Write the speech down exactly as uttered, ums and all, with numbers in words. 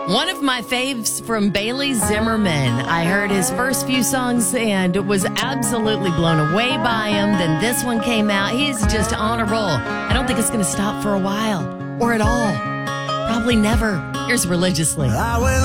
One of my faves from Bailey Zimmerman. I heard his first few songs and was absolutely blown away by him. Then this one came out. He's just on a roll. I don't think it's going to stop for a while or at all. Probably never. Here's Religiously. I went